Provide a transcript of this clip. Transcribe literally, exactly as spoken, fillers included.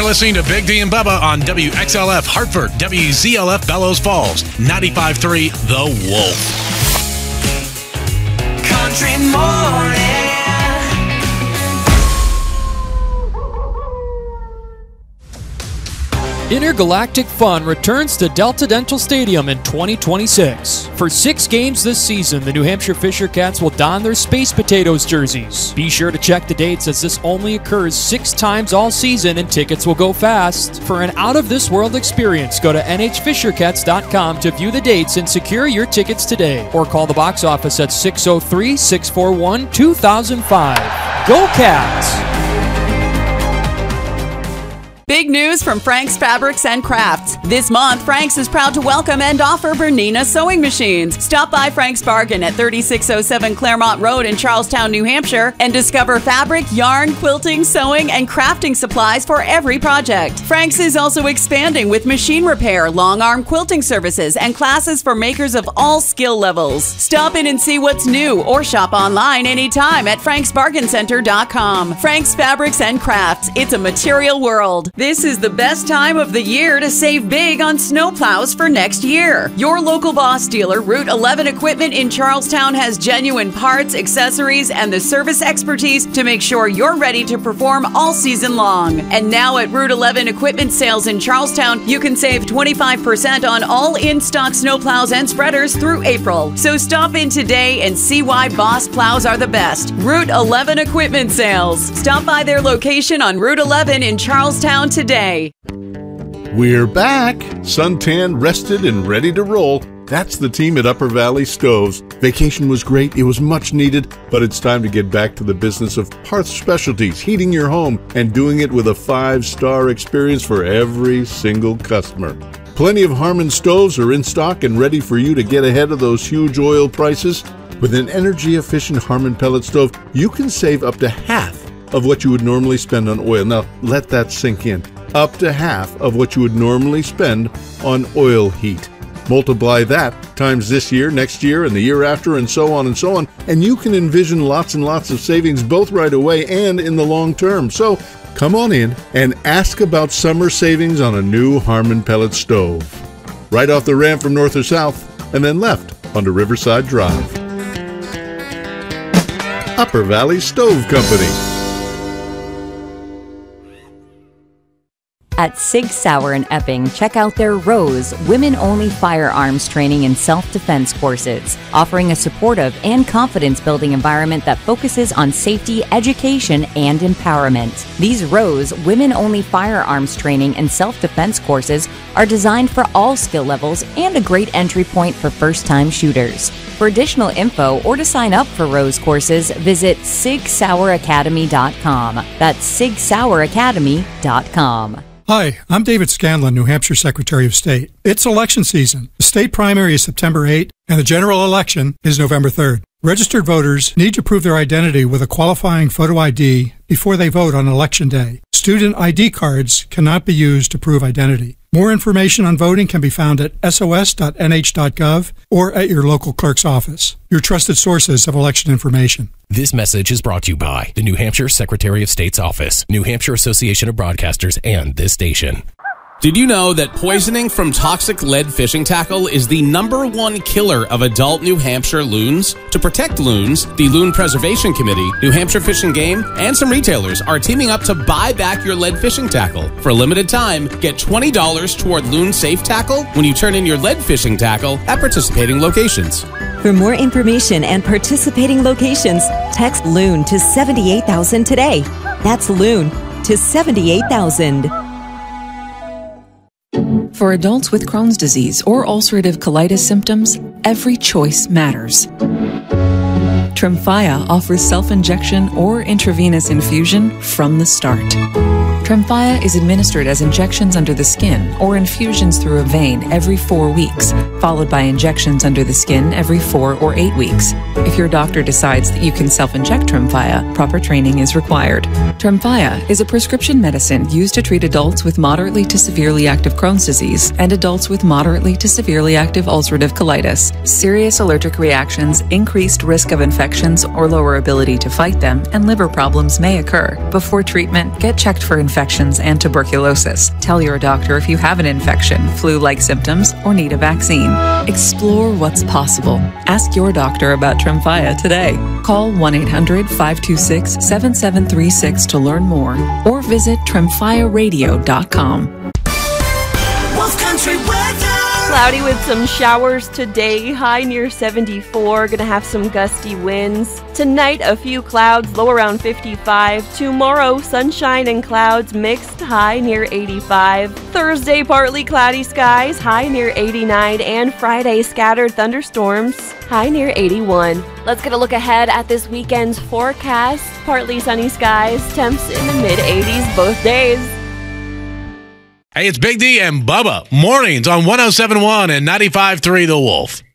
listening to Big D and Bubba on W X L F Hartford, W Z L F Bellows Falls, ninety-five point three The Wolf. Country morning. Intergalactic Fun returns to Delta Dental Stadium in twenty twenty-six. For six games this season, the New Hampshire Fisher Cats will don their Space Potatoes jerseys. Be sure to check the dates as this only occurs six times all season and tickets will go fast. For an out-of-this-world experience, go to N H Fisher Cats dot com to view the dates and secure your tickets today. Or call the box office at six oh three, six four one, two thousand five. Go Cats! Big news from Frank's Fabrics and Crafts. This month, Frank's is proud to welcome and offer Bernina sewing machines. Stop by Frank's Bargain at thirty-six oh seven Claremont Road in Charlestown, New Hampshire, and discover fabric, yarn, quilting, sewing, and crafting supplies for every project. Frank's is also expanding with machine repair, long arm quilting services, and classes for makers of all skill levels. Stop in and see what's new or shop online anytime at franks bargain center dot com. Frank's Fabrics and Crafts. It's a material world. This is the best time of the year to save big on snowplows for next year. Your local Boss dealer, Route eleven Equipment in Charlestown, has genuine parts, accessories, and the service expertise to make sure you're ready to perform all season long. And now at Route eleven Equipment Sales in Charlestown, you can save twenty-five percent on all in-stock snowplows and spreaders through April. So stop in today and see why Boss plows are the best. Route eleven Equipment Sales. Stop by their location on Route eleven in Charlestown today. We're back, suntanned, rested, and ready to roll. That's the team at Upper Valley Stoves. Vacation was great, it was much needed, but it's time to get back to the business of hearth specialties, heating your home, and doing it with a five-star experience for every single customer. Plenty of Harmon stoves are in stock and ready for you to get ahead of those huge oil prices. With an energy-efficient Harmon pellet stove, you can save up to half of what you would normally spend on oil. Now, let that sink in. Up to half of what you would normally spend on oil heat. Multiply that times this year, next year, and the year after, and so on and so on, and you can envision lots and lots of savings both right away and in the long term. So come on in and ask about summer savings on a new Harmon pellet stove. Right off the ramp from north or south, and then left onto Riverside Drive. Upper Valley Stove Company. At Sig Sauer in Epping, check out their ROSE, women-only firearms training and self-defense courses, offering a supportive and confidence-building environment that focuses on safety, education, and empowerment. These ROSE, women-only firearms training and self-defense courses are designed for all skill levels and a great entry point for first-time shooters. For additional info or to sign up for ROSE courses, visit sig sauer academy dot com. That's sig sauer academy dot com. Hi, I'm David Scanlon, New Hampshire Secretary of State. It's election season. The state primary is September eighth, and the general election is November third. Registered voters need to prove their identity with a qualifying photo I D before they vote on Election Day. Student I D cards cannot be used to prove identity. More information on voting can be found at S O S dot N H dot gov or at your local clerk's office. Your trusted sources of election information. This message is brought to you by the New Hampshire Secretary of State's Office, New Hampshire Association of Broadcasters, and this station. Did you know that poisoning from toxic lead fishing tackle is the number one killer of adult New Hampshire loons? To protect loons, the Loon Preservation Committee, New Hampshire Fish and Game, and some retailers are teaming up to buy back your lead fishing tackle. For a limited time, get twenty dollars toward Loon Safe Tackle when you turn in your lead fishing tackle at participating locations. For more information and participating locations, text LOON to seventy-eight thousand today. That's LOON to seventy-eight thousand. For adults with Crohn's disease or ulcerative colitis symptoms, every choice matters. Tremfya offers self-injection or intravenous infusion from the start. Tremfya is administered as injections under the skin or infusions through a vein every four weeks, followed by injections under the skin every four or eight weeks. If your doctor decides that you can self-inject Tremfya, proper training is required. Tremfya is a prescription medicine used to treat adults with moderately to severely active Crohn's disease and adults with moderately to severely active ulcerative colitis. Serious allergic reactions, increased risk of infections or lower ability to fight them, and liver problems may occur. Before treatment, get checked for infections infections and tuberculosis. Tell your doctor if you have an infection, flu-like symptoms, or need a vaccine. Explore what's possible. Ask your doctor about Tremfya today. Call one eight hundred, five two six, seven seven three six to learn more, or visit tremfya radio dot com. Wolf Country weather. Cloudy with some showers today, high near seventy-four, gonna have some gusty winds. Tonight, a few clouds, low around fifty-five. Tomorrow, sunshine and clouds mixed, high near eighty-five. Thursday, partly cloudy skies, high near eighty-nine. And Friday, scattered thunderstorms, high near eighty-one. Let's get a look ahead at this weekend's forecast. Partly sunny skies, temps in the mid eighties both days. Hey, it's Big D and Bubba. Mornings on one oh seven point one and ninety-five point three The Wolf.